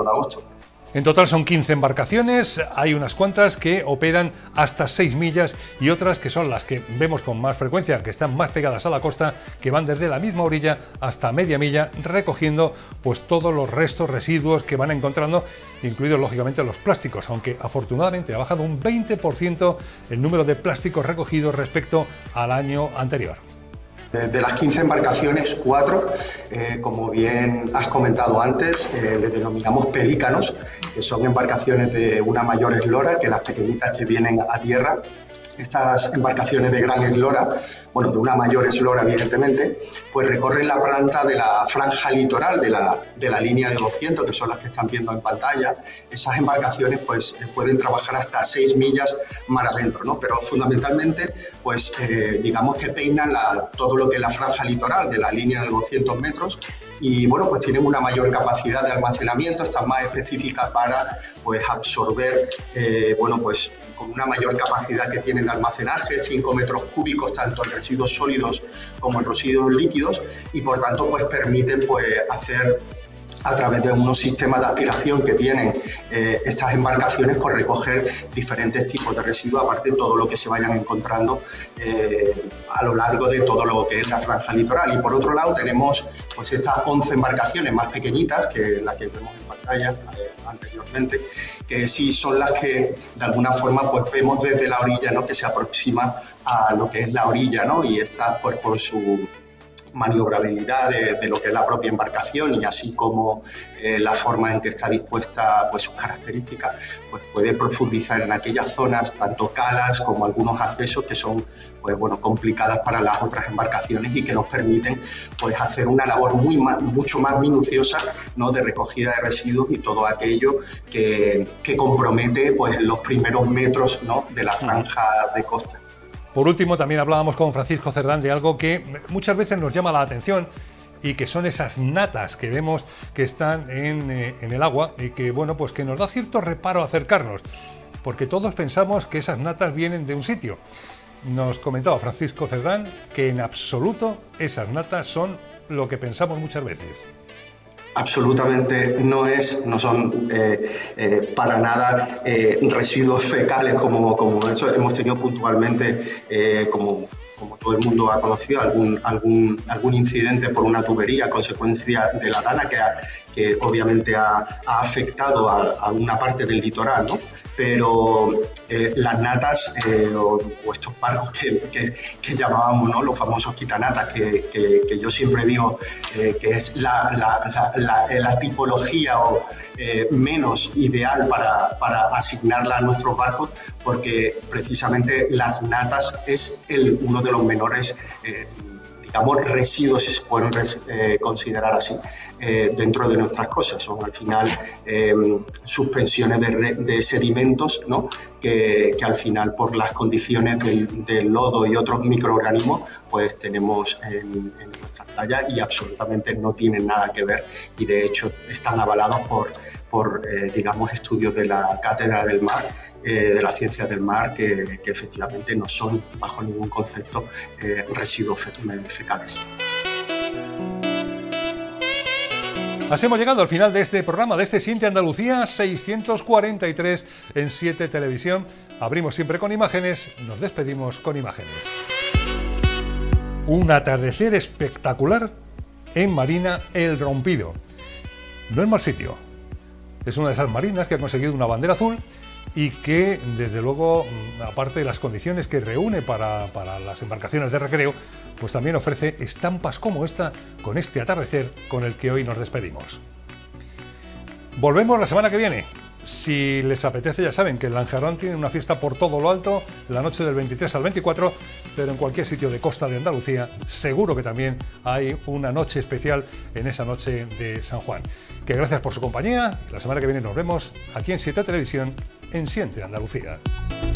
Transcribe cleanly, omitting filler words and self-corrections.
de agosto. En total son 15 embarcaciones, hay unas cuantas que operan hasta 6 millas y otras que son las que vemos con más frecuencia, que están más pegadas a la costa, que van desde la misma orilla hasta media milla, recogiendo pues todos los restos, residuos que van encontrando, incluidos lógicamente los plásticos, aunque afortunadamente ha bajado un 20% el número de plásticos recogidos respecto al año anterior. De las 15 embarcaciones, 4, como bien has comentado antes, le denominamos pelícanos, que son embarcaciones de una mayor eslora que las pequeñitas que vienen a tierra. Estas embarcaciones de gran eslora, bueno, de una mayor eslora evidentemente, pues recorren la planta de la franja litoral de la línea de 200, que son las que están viendo en pantalla. Esas embarcaciones pues pueden trabajar hasta 6 millas mar adentro, ¿no? Pero fundamentalmente pues digamos que peinan todo lo que es la franja litoral de la línea de 200 metros y bueno, pues tienen una mayor capacidad de almacenamiento, están más específicas para pues absorber, bueno, pues con una mayor capacidad que tienen de almacenaje, 5 metros cúbicos tanto en residuos sólidos como en residuos líquidos y por tanto pues permiten pues hacer a través de unos sistemas de aspiración que tienen estas embarcaciones por recoger diferentes tipos de residuos, aparte de todo lo que se vayan encontrando a lo largo de todo lo que es la franja litoral. Y por otro lado tenemos pues estas 11 embarcaciones más pequeñitas que las que vemos en pantalla anteriormente, que sí son las que de alguna forma pues vemos desde la orilla, ¿no? Que se aproxima a lo que es la orilla, ¿no? Y está pues por su maniobrabilidad de lo que es la propia embarcación y así como la forma en que está dispuesta, pues sus características, pues puede profundizar en aquellas zonas, tanto calas como algunos accesos que son pues bueno, complicadas para las otras embarcaciones y que nos permiten pues hacer una labor mucho más minuciosa, ¿no? De recogida de residuos y todo aquello que compromete pues los primeros metros, ¿no? De la franja de costa. Por último, también hablábamos con Francisco Cerdán de algo que muchas veces nos llama la atención y que son esas natas que vemos que están en el agua y que, bueno, pues que nos da cierto reparo acercarnos, porque todos pensamos que esas natas vienen de un sitio. Nos comentaba Francisco Cerdán que en absoluto esas natas son lo que pensamos muchas veces. Absolutamente no son para nada residuos fecales como eso hemos tenido puntualmente, como todo el mundo ha conocido, algún incidente por una tubería a consecuencia de la dana que obviamente ha afectado a una parte del litoral, ¿no? Pero las natas o estos barcos que llamábamos, ¿no? Los famosos quitanatas, que yo siempre digo que es la tipología o menos ideal para asignarla a nuestros barcos, porque precisamente las natas es uno de los menores digamos, residuos, si se pueden considerar así, dentro de nuestras cosas. Son al final suspensiones de sedimentos, ¿no? que al final, por las condiciones del lodo y otros microorganismos, pues tenemos en nuestras playas y absolutamente no tienen nada que ver y de hecho están avalados por digamos, estudios de la Cátedra del Mar, de la ciencia del mar, que efectivamente no son bajo ningún concepto residuos fecales. Así hemos llegado al final de este programa, de este Siente Andalucía 643 en 7 Televisión. Abrimos siempre con imágenes, nos despedimos con imágenes. Un atardecer espectacular en Marina El Rompido. No es mal sitio. Es una de esas marinas que ha conseguido una bandera azul y que, desde luego, aparte de las condiciones que reúne para las embarcaciones de recreo, pues también ofrece estampas como esta con este atardecer con el que hoy nos despedimos. Volvemos la semana que viene. Si les apetece, ya saben que el Lanjarón tiene una fiesta por todo lo alto la noche del 23 al 24, pero en cualquier sitio de costa de Andalucía seguro que también hay una noche especial en esa noche de San Juan. Que gracias por su compañía. La semana que viene nos vemos aquí en 7 Televisión en Siente Andalucía.